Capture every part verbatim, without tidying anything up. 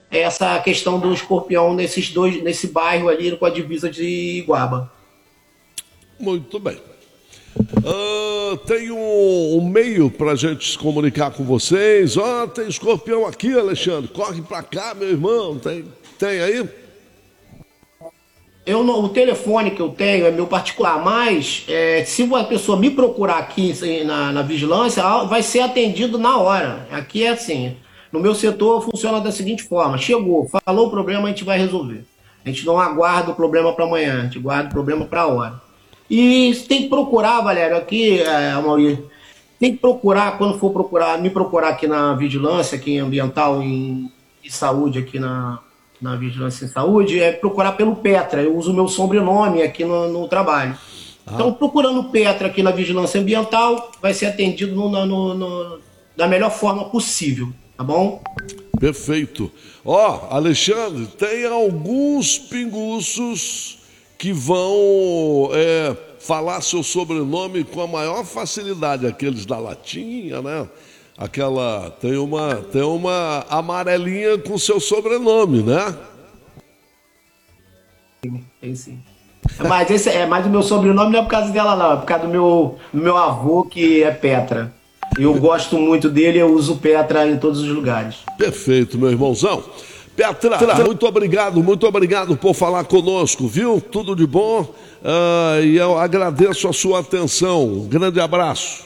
essa questão do escorpião nesses dois, nesse bairro ali com a divisa de Iguaba. Muito bem. Uh, tem um, um meio para a gente se comunicar com vocês. Ó, oh, tem escorpião aqui, Alexandre. Corre para cá, meu irmão. Tem, tem aí? Eu não, o telefone que eu tenho é meu particular, mas é, se uma pessoa me procurar aqui na, na vigilância, vai ser atendido na hora. Aqui é assim, no meu setor funciona da seguinte forma: chegou, falou o problema, a gente vai resolver. A gente não aguarda o problema para amanhã, a gente guarda o problema para a hora. E tem que procurar, Valério, aqui, é, Amaury, tem que procurar, quando for procurar, me procurar aqui na vigilância, aqui em ambiental e saúde, aqui na... na Vigilância em Saúde, é procurar pelo Petra. Eu uso o meu sobrenome aqui no, no trabalho. Ah. Então, procurando o Petra aqui na Vigilância Ambiental, vai ser atendido no, no, no, da melhor forma possível, tá bom? Perfeito. Ó, oh, Alexandre, tem alguns pinguços que vão é, falar seu sobrenome com a maior facilidade, aqueles da latinha, né? Aquela, tem uma, tem uma amarelinha com seu sobrenome, né? Tem sim. Mas, esse, é, mas o meu sobrenome não é por causa dela, não. É por causa do meu, do meu avô, que é Petra. Eu gosto muito dele, eu uso Petra em todos os lugares. Perfeito, meu irmãozão. Petra, muito obrigado, muito obrigado por falar conosco, viu? Tudo de bom. Uh, e eu agradeço a sua atenção. Um grande abraço.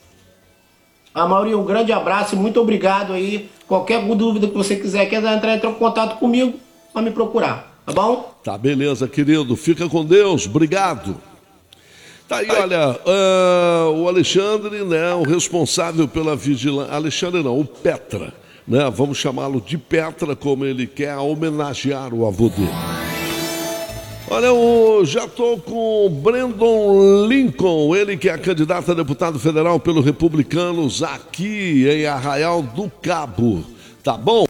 Amaury, um grande abraço e muito obrigado aí. Qualquer dúvida que você quiser, quer entrar, entrar em contato comigo, só me procurar, tá bom? Tá, beleza, querido. Fica com Deus. Obrigado. Tá aí, olha, uh, o Alexandre, né, o responsável pela vigilância. Alexandre não, o Petra, né? Vamos chamá-lo de Petra, como ele quer homenagear o avô dele. Olha, eu já estou com o Brandon Lincoln, ele que é candidato a deputado federal pelo Republicanos aqui em Arraial do Cabo, tá bom?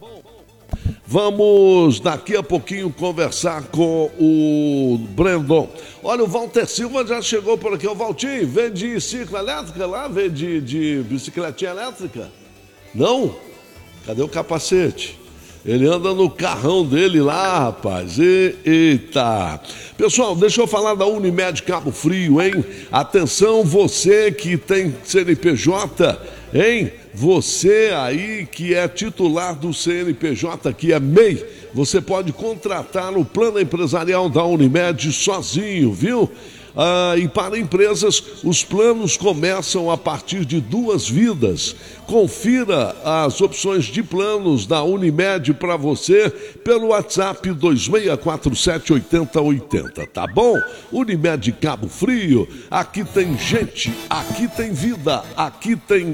Vamos daqui a pouquinho conversar com o Brandon. Olha, o Walter Silva já chegou por aqui. O Valtinho, vem de cicla elétrica lá? Vem de, de bicicletinha elétrica? Não? Cadê o capacete? Ele anda no carrão dele lá, rapaz. E, eita. Pessoal, deixa eu falar da Unimed Cabo Frio, hein? Atenção, você que tem C N P J, hein? Você aí que é titular do C N P J, que é M E I, você pode contratar o plano empresarial da Unimed sozinho, viu? Ah, e para empresas, os planos começam a partir de duas vidas. Confira as opções de planos da Unimed para você pelo WhatsApp dois seis quatro sete oito zero oito zero, tá bom? Unimed Cabo Frio, aqui tem gente, aqui tem vida, aqui tem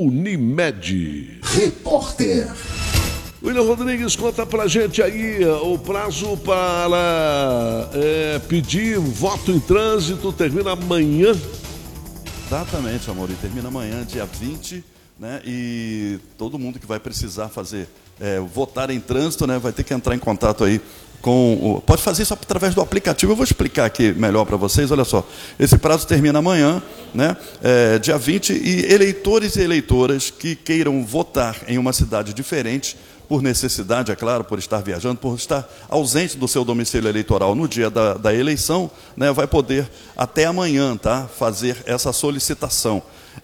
Unimed. Repórter William Rodrigues, conta pra gente aí o prazo para é, pedir voto em trânsito termina amanhã. Exatamente, Amaury, termina amanhã, dia vinte, né? E todo mundo que vai precisar fazer, é, votar em trânsito, né, vai ter que entrar em contato aí com o... Pode fazer isso através do aplicativo, eu vou explicar aqui melhor para vocês, olha só. Esse prazo termina amanhã, né, é, dia vinte, e eleitores e eleitoras que queiram votar em uma cidade diferente, por necessidade, é claro, por estar viajando, por estar ausente do seu domicílio eleitoral no dia da, da eleição, né, vai poder, até amanhã, tá, fazer essa solicitação.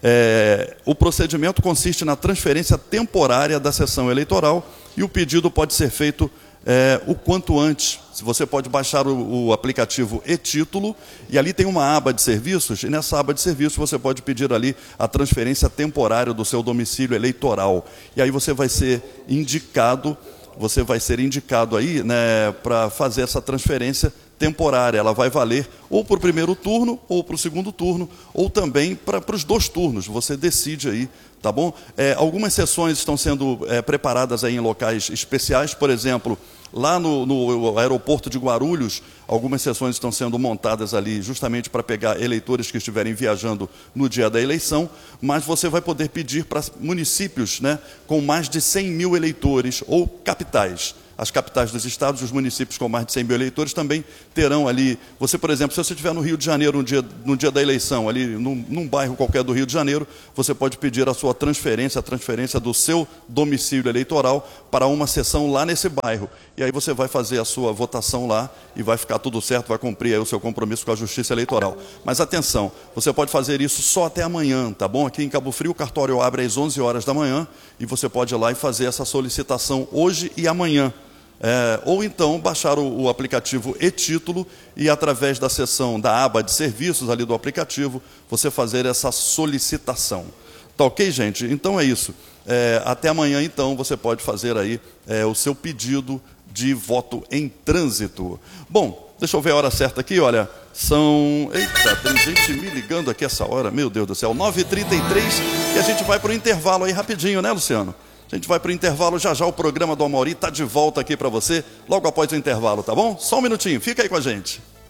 É, o procedimento consiste na transferência temporária da sessão eleitoral e o pedido pode ser feito é, o quanto antes. Você pode baixar o, o aplicativo e-Título e ali tem uma aba de serviços, e nessa aba de serviços você pode pedir ali a transferência temporária do seu domicílio eleitoral. E aí você vai ser indicado, você vai ser indicado aí, né, para fazer essa transferência temporária. Ela vai valer ou para o primeiro turno ou para o segundo turno, ou também para, para os dois turnos. Você decide aí, tá bom? É, algumas sessões estão sendo é, preparadas aí em locais especiais, por exemplo, lá no, no aeroporto de Guarulhos, algumas sessões estão sendo montadas ali justamente para pegar eleitores que estiverem viajando no dia da eleição, mas você vai poder pedir para municípios, né, com mais de cem mil eleitores ou capitais. as capitais dos estados, os municípios com mais de cem mil eleitores também terão ali, você, por exemplo, se você estiver no Rio de Janeiro no dia, no dia da eleição, ali num, num bairro qualquer do Rio de Janeiro, você pode pedir a sua transferência, a transferência do seu domicílio eleitoral para uma sessão lá nesse bairro. E aí você vai fazer a sua votação lá e vai ficar tudo certo, vai cumprir aí o seu compromisso com a Justiça Eleitoral. Mas atenção, você pode fazer isso só até amanhã, tá bom? Aqui em Cabo Frio o cartório abre às onze horas da manhã e você pode ir lá e fazer essa solicitação hoje e amanhã. É, ou então baixar o, o aplicativo e-Título e através da seção da aba de serviços ali do aplicativo, você fazer essa solicitação. Tá ok, gente? Então é isso. É, até amanhã, então, você pode fazer aí é, o seu pedido de voto em trânsito. Bom, deixa eu ver a hora certa aqui, olha, são... Eita, tem gente me ligando aqui essa hora, meu Deus do céu, nove e trinta e três, e a gente vai para o intervalo aí rapidinho, né, Luciano? A gente vai para o intervalo, já já o programa do Amaury está de volta aqui para você, logo após o intervalo, tá bom? Só um minutinho, fica aí com a gente.